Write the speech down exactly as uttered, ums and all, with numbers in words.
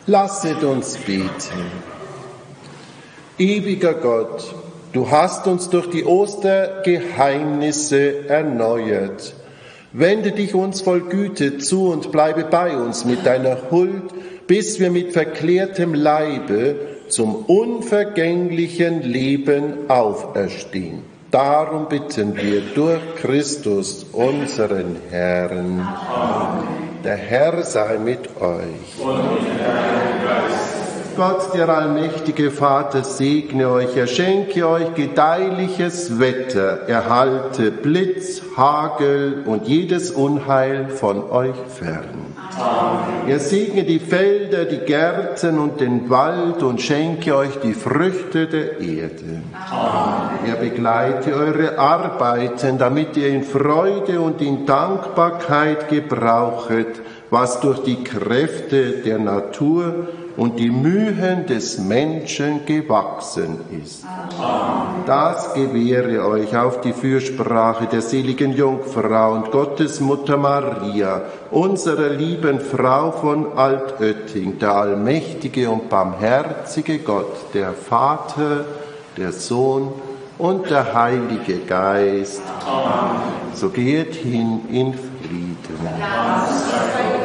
Lasset uns beten. Ewiger Gott, du hast uns durch die Ostergeheimnisse erneuert. Wende dich uns voll Güte zu und bleibe bei uns mit deiner Huld, bis wir mit verklärtem Leibe zum unvergänglichen Leben auferstehen. Darum bitten wir durch Christus, unseren Herrn. Amen. Der Herr sei mit euch. Und mit deinem Geist. Gott, der allmächtige Vater, segne euch, er schenke euch gedeihliches Wetter, erhalte Blitz, Hagel und jedes Unheil von euch fern. Amen. Er segne die Felder, die Gärten und den Wald und schenke euch die Früchte der Erde. Amen. Er begleite eure Arbeiten, damit ihr in Freude und in Dankbarkeit gebrauchet, was durch die Kräfte der Natur und die Mühen des Menschen gewachsen ist. Amen. Das gewähre euch auf die Fürsprache der seligen Jungfrau und Gottesmutter Maria, unserer lieben Frau von Altötting, der allmächtige und barmherzige Gott, der Vater, der Sohn und der Heilige Geist. Amen. So geht hin in Frieden. Amen.